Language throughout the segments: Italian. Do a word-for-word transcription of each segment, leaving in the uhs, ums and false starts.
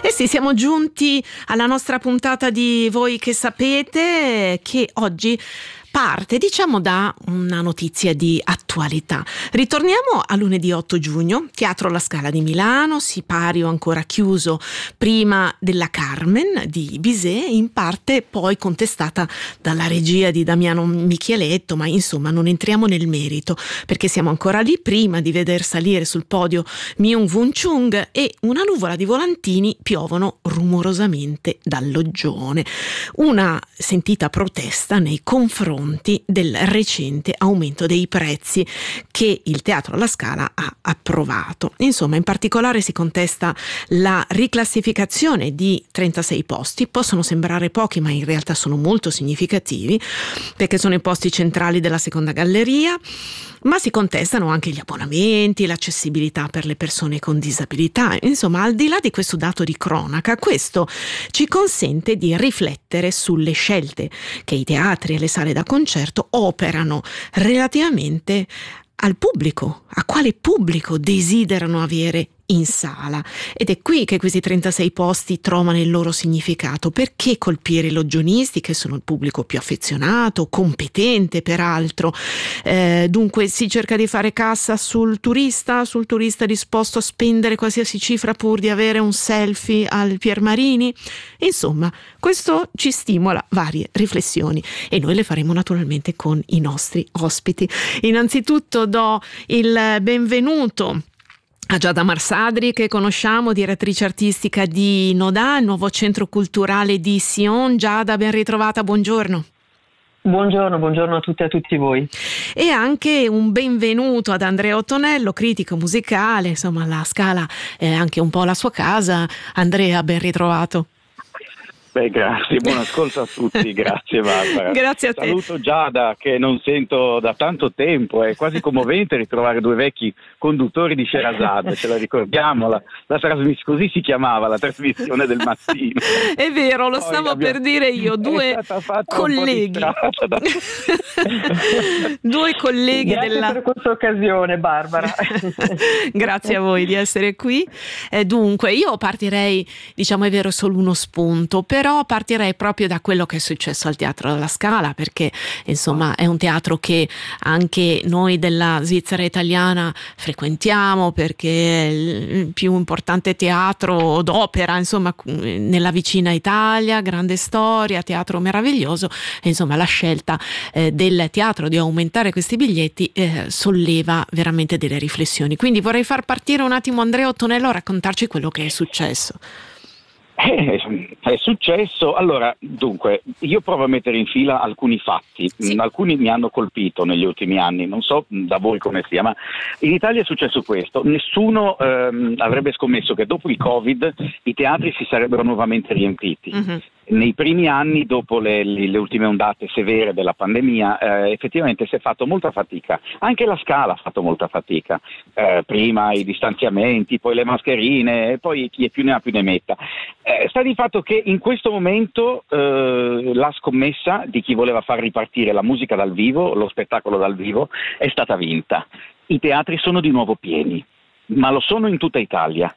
Eh sì, siamo giunti alla nostra puntata di Voi che sapete, che oggi parte, diciamo, da una notizia di attualità. Ritorniamo a lunedì otto giugno, Teatro La Scala di Milano, sipario ancora chiuso prima della Carmen di Bizet, in parte poi contestata dalla regia di Damiano Michieletto, ma insomma non entriamo nel merito, perché siamo ancora lì prima di veder salire sul podio Myung-Whun Chung e una nuvola di volantini piovono rumorosamente dal loggione. Una sentita protesta nei confronti del recente aumento dei prezzi che il Teatro alla Scala ha approvato. Insomma, in particolare si contesta la riclassificazione di trentasei posti. Possono sembrare pochi, ma in realtà sono molto significativi, perché sono i posti centrali della seconda galleria, ma si contestano anche gli abbonamenti, l'accessibilità per le persone con disabilità. Insomma, al di là di questo dato di cronaca, questo ci consente di riflettere sulle scelte che i teatri e le sale da concerto operano relativamente al pubblico, a quale pubblico desiderano avere in sala. Ed è qui che questi trentasei posti trovano il loro significato. Perché colpire i loggionisti, che sono il pubblico più affezionato, competente peraltro? Eh, dunque si cerca di fare cassa sul turista, sul turista disposto a spendere qualsiasi cifra pur di avere un selfie al Piermarini? Insomma, questo ci stimola varie riflessioni e noi le faremo naturalmente con i nostri ospiti. Innanzitutto do il benvenuto a Giada Marsadri, che conosciamo, direttrice artistica di Nodà, il nuovo centro culturale di Sion. Giada, ben ritrovata, buongiorno. Buongiorno, buongiorno a tutte e a tutti voi. E anche un benvenuto ad Andrea Ottonello, critico musicale, insomma la Scala è anche un po' la sua casa. Andrea, ben ritrovato. Beh, grazie, buon ascolto a tutti, grazie Barbara. Grazie a te. Saluto Giada, che non sento da tanto tempo, è quasi commovente ritrovare due vecchi conduttori di Sherazade, ce la ricordiamo, la, la trasmiss- così si chiamava la trasmissione del mattino. È vero, lo Poi stavo abbiamo... per dire io, due colleghi. Da... due colleghi grazie della... per questa occasione, Barbara. Grazie a voi di essere qui. Eh, dunque, io partirei, diciamo è vero, solo uno spunto, però Però partirei proprio da quello che è successo al Teatro alla Scala, perché insomma è un teatro che anche noi della Svizzera italiana frequentiamo, perché è il più importante teatro d'opera insomma nella vicina Italia, grande storia, teatro meraviglioso, e insomma la scelta eh, del teatro di aumentare questi biglietti eh, solleva veramente delle riflessioni. Quindi vorrei far partire un attimo Andrea Ottonello a raccontarci quello che è successo. Eh, è successo, allora, dunque, io provo a mettere in fila alcuni fatti, sì. Alcuni mi hanno colpito negli ultimi anni, non so da voi come sia, ma in Italia è successo questo: nessuno ehm, avrebbe scommesso che dopo il Covid i teatri si sarebbero nuovamente riempiti. Mm-hmm. Nei primi anni, dopo le, le, le ultime ondate severe della pandemia, eh, effettivamente si è fatto molta fatica. Anche la Scala ha fatto molta fatica. Eh, prima i distanziamenti, poi le mascherine, e poi chi è più ne ha più ne metta. Eh, sta di fatto che in questo momento eh, la scommessa di chi voleva far ripartire la musica dal vivo, lo spettacolo dal vivo, è stata vinta. I teatri sono di nuovo pieni, ma lo sono in tutta Italia.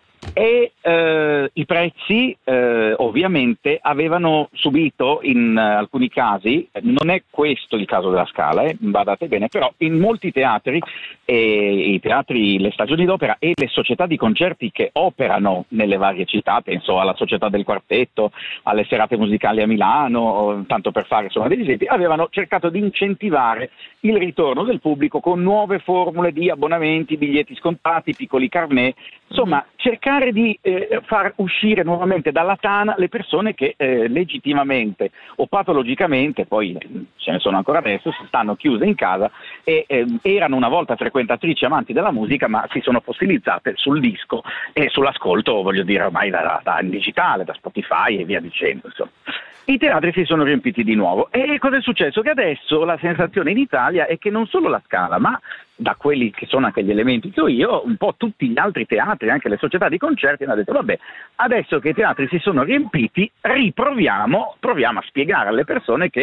E eh, i prezzi eh, ovviamente avevano subito in uh, alcuni casi, non è questo il caso della Scala, eh, badate bene, però in molti teatri, eh, i teatri, le stagioni d'opera e le società di concerti che operano nelle varie città, penso alla Società del Quartetto, alle serate musicali a Milano, tanto per fare insomma degli esempi, avevano cercato di incentivare il ritorno del pubblico con nuove formule di abbonamenti, biglietti scontati, piccoli carnet, insomma mm-hmm. cercare di eh, far uscire nuovamente dalla tana le persone che eh, legittimamente o patologicamente, poi ce ne sono ancora adesso, si stanno chiuse in casa e eh, erano una volta frequentatrici amanti della musica, ma si sono fossilizzate sul disco e sull'ascolto, voglio dire, ormai da, da in digitale, da Spotify e via dicendo, insomma. I teatri si sono riempiti di nuovo e cosa è successo? Che adesso la sensazione in Italia è che non solo la Scala, ma da quelli che sono anche gli elementi che ho io, un po' tutti gli altri teatri, anche le società di concerti hanno detto vabbè, adesso che i teatri si sono riempiti riproviamo, proviamo a spiegare alle persone che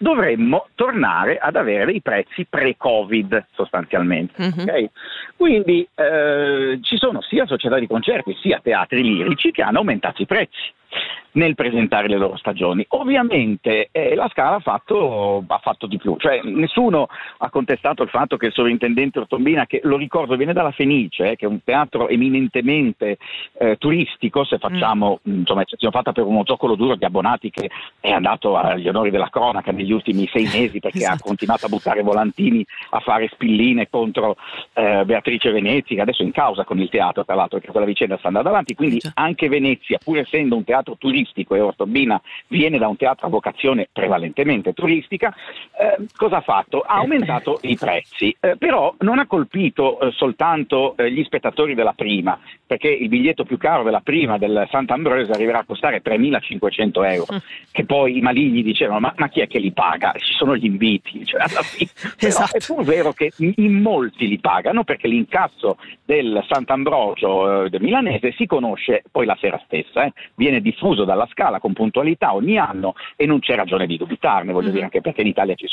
dovremmo tornare ad avere dei prezzi pre-Covid sostanzialmente. Mm-hmm. Okay? Quindi eh, ci sono sia società di concerti sia teatri lirici che hanno aumentato i prezzi nel presentare le loro stagioni. Ovviamente eh, la Scala ha fatto, ha fatto di più, cioè nessuno ha contestato il fatto che il sovrintendente Ortombina, che lo ricordo viene dalla Fenice, eh, che è un teatro eminentemente eh, turistico, se facciamo mm. insomma eccezione fatta per uno zoccolo duro di abbonati che è andato agli onori della cronaca negli ultimi sei mesi perché esatto. ha continuato a buttare volantini, a fare spilline contro eh, Beatrice Venezi, che adesso è in causa con il teatro tra l'altro, perché quella vicenda sta andando avanti, quindi sì. anche Venezia, pur essendo un teatro turistico, e Ortombina viene da un teatro a vocazione prevalentemente turistica, eh, cosa ha fatto? Ha aumentato i prezzi, eh, però non ha colpito eh, soltanto eh, gli spettatori della prima, perché il biglietto più caro della prima del Sant'Ambrogio arriverà a costare tremilacinquecento euro, mm. che poi i maligni dicevano ma, ma chi è che li paga? Ci sono gli inviti, cioè, alla fine. Esatto. Però è pur vero che in molti li pagano, perché l'incasso del Sant'Ambrogio eh, del milanese si conosce poi la sera stessa, eh, viene diffuso dalla Scala con puntualità ogni anno e non c'è ragione di dubitarne, voglio mm-hmm. dire, anche perché in Italia ci